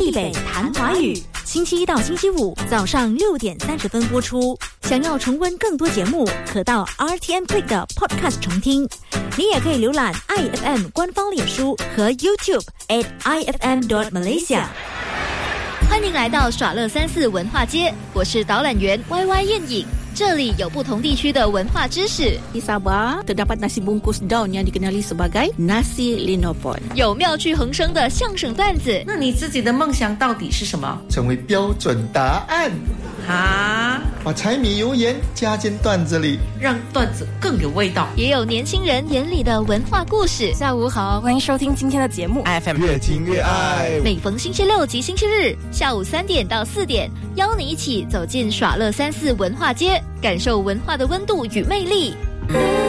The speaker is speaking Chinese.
地北谈华语，星期一到星期五早上6点30分播出。想要重温更多节目，可到 RTM Play 的 Podcast 重听。你也可以浏览 IFM 官方脸书和 YouTube @IFM.Malaysia。欢迎来到耍乐34文化街，我是导览员 YY 燕颖。这里有不同地区的文化知识。 Di Sabah terdapat nasi bungkus daun yang dikenali sebagai nasi linopon。 有妙趣横生的相声段子。 那你自己的梦想到底是什么？ 成为标准答案。把柴米油盐加进段子里， 让段子更有味道。 也有年轻人眼里的文化故事。 下午好，欢迎收听今天的节目 IFM 越听越爱。 每逢星期六及星期日下午3点到4点，邀你一起走进耍乐34文化街，感受文化的温度与魅力。